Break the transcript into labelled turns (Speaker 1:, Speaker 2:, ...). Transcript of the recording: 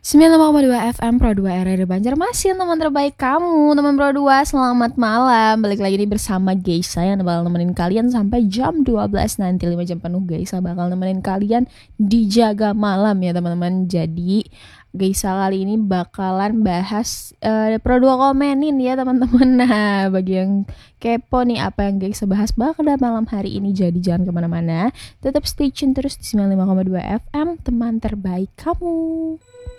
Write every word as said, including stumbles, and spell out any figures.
Speaker 1: sembilan puluh lima koma dua F M Pro dua R R Banjarmasin, teman terbaik kamu, teman Pro dua, selamat malam. Balik lagi nih bersama Geisa yang bakal nemenin kalian sampai jam dua belas nanti, lima jam penuh Geisa bakal nemenin kalian di Jaga Malam ya teman-teman. Jadi Geisa kali ini bakalan bahas uh, Pro dua komenin ya teman-teman. Nah, bagi yang kepo nih apa yang Geisa bahas bakal malam hari ini, jadi jangan kemana-mana. Tetap stay tune terus di sembilan puluh lima koma dua F M, teman terbaik kamu.